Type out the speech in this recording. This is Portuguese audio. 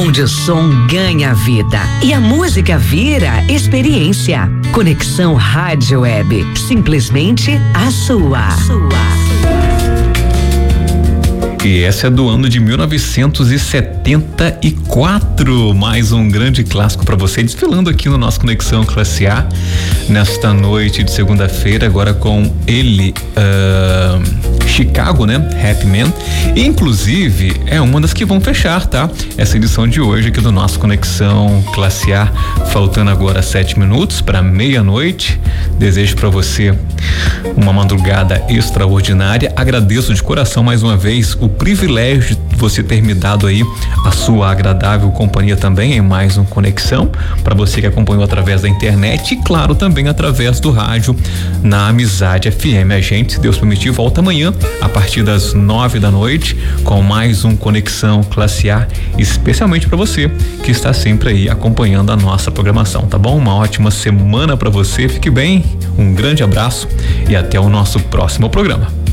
onde o som ganha vida e a música vira experiência. Conexão Rádio Web, simplesmente a sua. E essa é do ano de 1974, mais um grande clássico para você, desfilando aqui no nosso Conexão Classe A, nesta noite de segunda-feira, agora com ele, Chicago, né? Happy Man. E, inclusive, é uma das que vão fechar, tá? Essa edição de hoje aqui do nosso Conexão Classe A, faltando agora 7 minutos para meia-noite. Desejo para você uma madrugada extraordinária. Agradeço de coração mais uma vez o privilégio de você ter me dado aí a sua agradável companhia também em mais um Conexão, para você que acompanhou através da internet e claro também através do rádio na Amizade FM. A gente, se Deus permitir, volta amanhã a partir das 9 da noite com mais um Conexão Classe A, especialmente para você que está sempre aí acompanhando a nossa programação, tá bom? Uma ótima semana para você, fique bem, um grande abraço e até o nosso próximo programa.